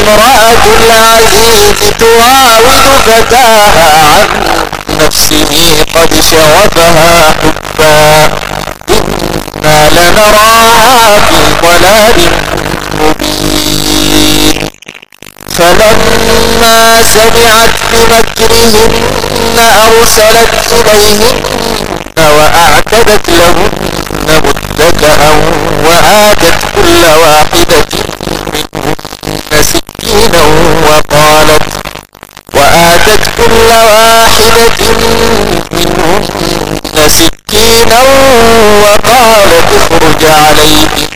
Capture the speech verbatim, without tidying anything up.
امرأة العزيز تراود فتاها عن نفسه قد شغفها حبا إنا لنراها في ضلال مبين. فلما سمعت بمكرهن أرسلت إليهن وأعتدت لهن متكئا وآتت كل واحدة منهن سكينا وقالت وآتت كل واحدة منهن سكينا وقالت اخرج عليهم